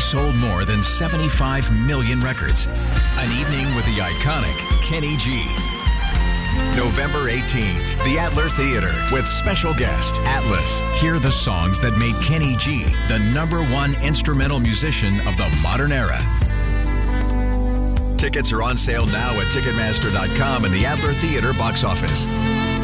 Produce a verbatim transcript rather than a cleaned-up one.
sold more than seventy-five million records. An evening with the iconic Kenny G. November eighteenth, the Adler Theater with special guest Atlas. Hear the songs that made Kenny G the number one instrumental musician of the modern era. Tickets are on sale now at Ticketmaster dot com and the Adler Theater box office.